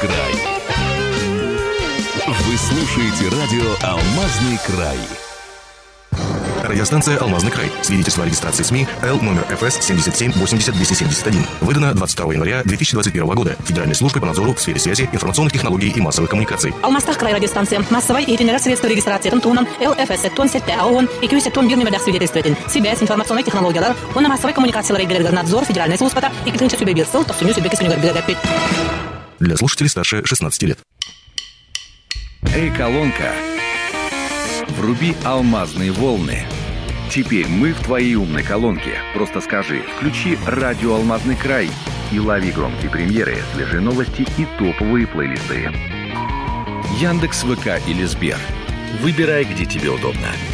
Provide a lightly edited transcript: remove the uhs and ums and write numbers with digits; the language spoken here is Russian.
край». Вы слушаете радио «Алмазный край». Радиостанция «Алмазный край». Свидетельство о регистрации СМИ Л номер ФС 77-80-271. Выдано 22 января 2021 года Федеральной службой по надзору в сфере связи, информационных технологий и массовых коммуникаций. Алмастах край радиостанция. Массовой и средства регистрации тонн ЛФС тонн сетте АОН и кюсе тонн бирнемедах свидетельствователь. Связь, информационные технологии, он массовой коммуникации надзор Федеральной службы и клинча субъект ссыл, то все нюс и Для слушателей старше 16 лет. Эй, колонка, вруби алмазные волны. Теперь мы в твоей умной колонке. Просто скажи, включи радио «Алмазный край» и лови громкие премьеры, свежие новости и топовые плейлисты. Яндекс, ВК или Сбер. Выбирай, где тебе удобно.